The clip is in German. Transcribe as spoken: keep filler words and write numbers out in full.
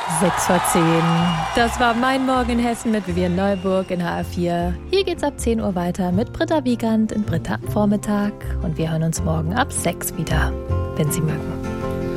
sechs vor zehn. Das war Mein Morgen in Hessen mit Vivian Neuburg in H R vier. Hier geht's ab zehn Uhr weiter mit Britta Wiegand in Britta am Vormittag. Und wir hören uns morgen ab sechs wieder, wenn Sie mögen.